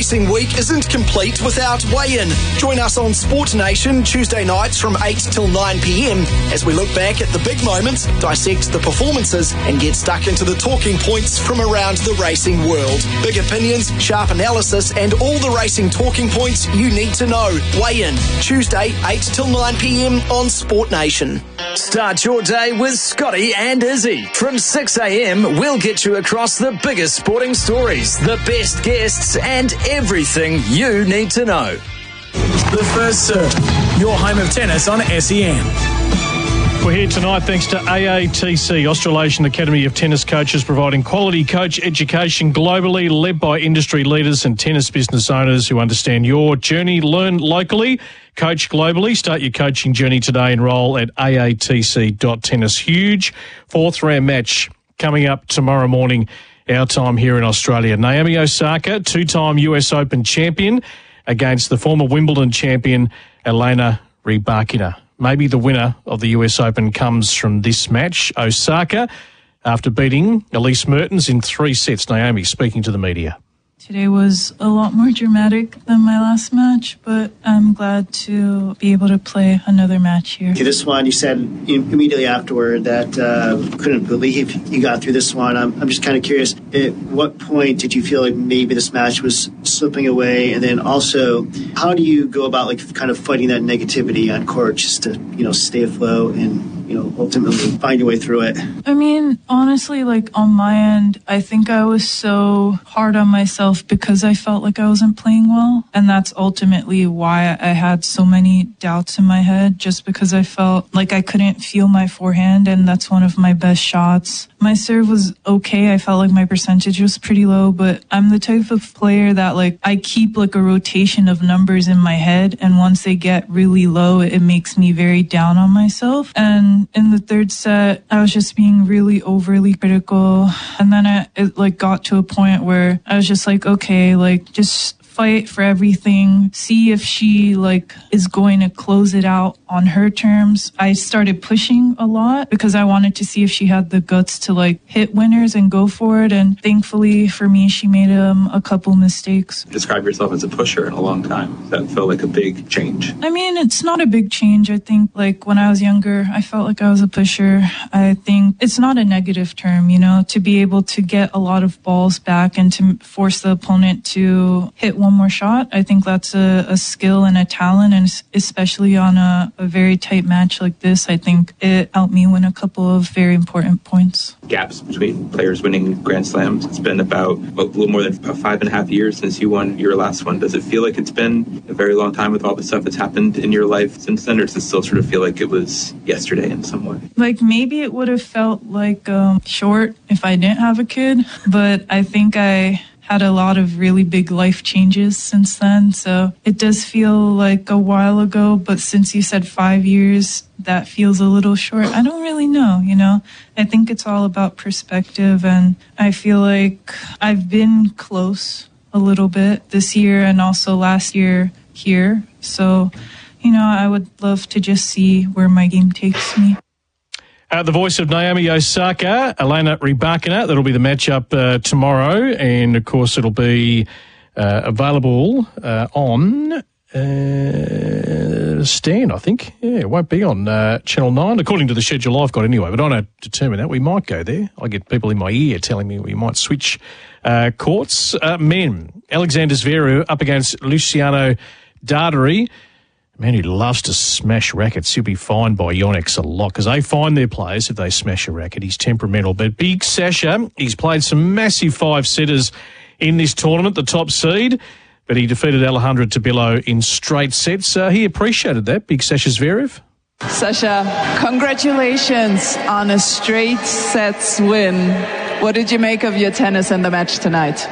racing week isn't complete without weigh-in. Join us on Sport Nation Tuesday nights from 8 till 9 p.m. as we look back at the big moments, dissect the performances and get stuck into the talking points from around the racing world. Big opinions, sharp analysis and all the racing talking points you need to know. Weigh-in Tuesday 8 till 9 p.m. on Sport Nation. Start your day with Scotty and Izzy. From 6 a.m, we'll get you across the biggest sporting stories, the best guests, and everything you need to know. The First Serve, your home of tennis on SEN. We're here tonight thanks to AATC, Australasian Academy of Tennis Coaches, providing quality coach education globally, led by industry leaders and tennis business owners who understand your journey. Learn locally, coach globally. Start your coaching journey today. Enroll at aatc.tennis. Huge fourth round match coming up tomorrow morning, our time here in Australia. Naomi Osaka, two-time US Open champion, against the former Wimbledon champion, Elena Rybakina. Maybe the winner of the US Open comes from this match. Osaka, after beating Elise Mertens in 3 sets. Naomi speaking to the media. Today was a lot more dramatic than my last match, but I'm glad to be able to play another match here. This one, you said immediately afterward that couldn't believe you got through this one. I'm just kind of curious, at what point did you feel like maybe this match was slipping away? And then also, how do you go about like kind of fighting that negativity on court just to, stay afloat and, ultimately find your way through it? I mean, honestly, like on my end, I think I was so hard on myself because I felt like I wasn't playing well. And that's ultimately why I had so many doubts in my head, just because I felt like I couldn't feel my forehand. And that's one of my best shots. My serve was okay. I felt like my percentage was pretty low, but I'm the type of player that like I keep like a rotation of numbers in my head. And once they get really low, it makes me very down on myself. And in the third set, I was just being really overly critical. And then it got to a point where I was just like, okay, just fight for everything, see if she is going to close it out on her terms. I started pushing a lot because I wanted to see if she had the guts to hit winners and go for it. And thankfully for me, she made a couple mistakes. Describe yourself as a pusher in a long time. That felt like a big change. I mean, it's not a big change. I think when I was younger, I felt like I was a pusher. I think it's not a negative term, to be able to get a lot of balls back and to force the opponent to hit one more shot. I think that's a skill and a talent, and especially on a very tight match like this, I think it helped me win a couple of very important points. Gaps between players winning Grand Slams. It's been about a little more than 5.5 years since you won your last one. Does it feel like it's been a very long time with all the stuff that's happened in your life since then, or does it still sort of feel like it was yesterday in some way? Maybe it would have felt short if I didn't have a kid, but I think I had a lot of really big life changes since then. So it does feel like a while ago, but since you said 5 years, that feels a little short. I don't really know, I think it's all about perspective, and I feel like I've been close a little bit this year and also last year here. So, I would love to just see where my game takes me. The voice of Naomi Osaka, Elena Rybakina. That'll be the matchup tomorrow. And, of course, it'll be available on Stan, I think. Yeah, it won't be on Channel 9, according to the schedule I've got anyway. But I don't determine that. We might go there. I get people in my ear telling me we might switch courts. Men, Alexander Zverev up against Luciano Darderi. Man who loves to smash rackets. He'll be fined by Yonex a lot because they fine their players if they smash a racket. He's temperamental. But Big Sasha, he's played some massive 5-setters in this tournament, the top seed, but he defeated Alejandro Tabilo in straight sets. He appreciated that, Big Sasha Zverev. Sasha, congratulations on a straight sets win. What did you make of your tennis and the match tonight?